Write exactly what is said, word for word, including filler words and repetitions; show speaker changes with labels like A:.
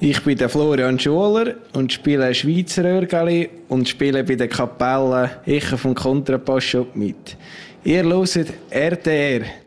A: Ich bin der Florian Schuler und spiele Schweizer Örgeli und spiele bei der Kapelle Echo vom Kontrapass mit. Ihr hört R T R,